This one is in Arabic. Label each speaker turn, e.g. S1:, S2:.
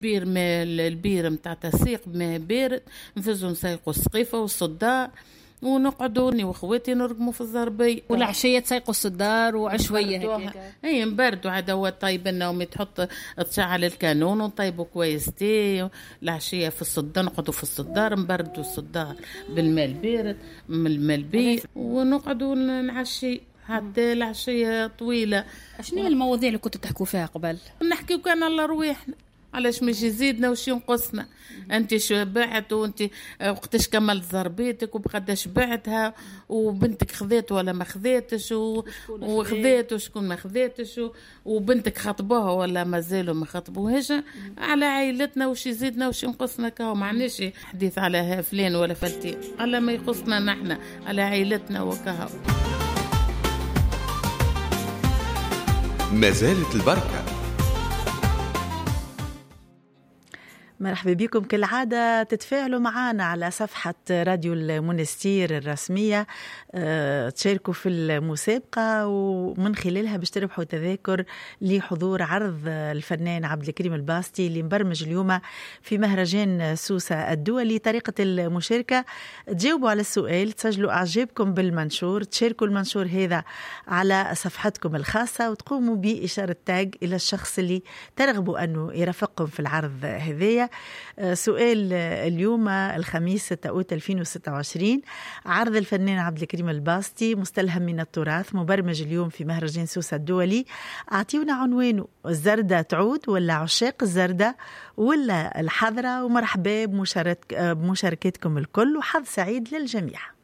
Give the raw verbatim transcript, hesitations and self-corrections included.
S1: بير ما البير متاع تسيق ما بارد، نفزو نسيقوا السقيفة والصداع ونقعدوا اني واخواتي نرقموا في الزربي.
S2: والعشيه تسيقوا الصدار وعشويه هيك.
S1: اي نبردوا عاد هو طيب انه تحط تشعل الكانون وطيبوا كويس تي. العشيه في الصدار نقعدوا في الصدار نبردوا الصدار بالماء البارد من الماء البي ونقعدوا نعشي حتى العشيه طويله.
S2: شنو المواضيع اللي كنتوا تحكوا فيها قبل؟
S1: نحكيو كان الله رواحنا علاش مش يزيدنا وش ينقصنا. انت شبعت وانت وقتاش كملت ضربيتك وبقداش بعتها وبنتك خذيت ولا ما خذيتش وخذيت وشكون ما خذيتش وبنتك خطبوها ولا ما زالوا ما خطبوهاش. على عائلتنا وش يزيدنا وش ينقصنا. كاو معناش حديث على فلان ولا فلتين، على ما يخصنا نحن على عائلتنا وكاو.
S3: ما زالت البركة.
S4: مرحبا بكم. كالعادة تتفاعلوا معنا على صفحة راديو المونستير الرسمية، أه تشاركوا في المسابقة ومن خلالها باش تربحوا تذاكر لحضور عرض الفنان عبد الكريم الباسطي اللي مبرمج اليوم في مهرجان سوسة الدولي. طريقة المشاركة تجاوبوا على السؤال، تسجلوا أعجابكم بالمنشور، تشاركوا المنشور هذا على صفحتكم الخاصة وتقوموا بإشارة تاج إلى الشخص اللي ترغبوا أنه يرافقكم في العرض هذايا. سؤال اليوم الخميس ستة أوت ألفين وستة وعشرين، عرض الفنان عبد الكريم الباسطي مستلهم من التراث مبرمج اليوم في مهرجان سوسة الدولي. أعطيونا عنوانه، الزردة تعود ولا عشاق الزردة ولا الحضرة؟ ومرحبا بمشاركتكم الكل وحظ سعيد للجميع.